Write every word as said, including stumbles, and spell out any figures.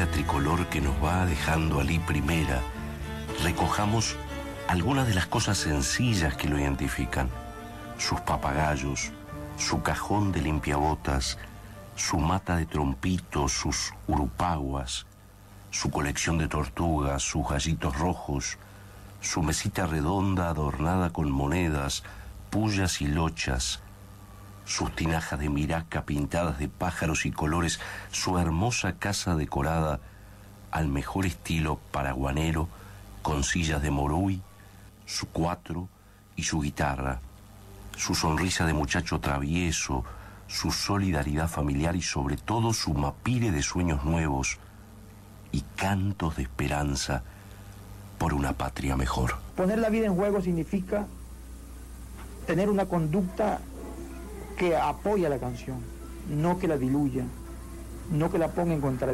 La tricolor que nos va dejando Alí Primera, recojamos algunas de las cosas sencillas que lo identifican. Sus papagayos, su cajón de limpiabotas, su mata de trompitos, sus urupaguas, su colección de tortugas, sus gallitos rojos, su mesita redonda adornada con monedas, pullas y lochas, sus tinajas de miraca pintadas de pájaros y colores, su hermosa casa decorada al mejor estilo paraguanero, con sillas de moruy, su cuatro y su guitarra, su sonrisa de muchacho travieso, su solidaridad familiar y sobre todo su mapire de sueños nuevos y cantos de esperanza por una patria mejor. Poner la vida en juego significa tener una conducta que apoya la canción, no que la diluya, no que la ponga en contra.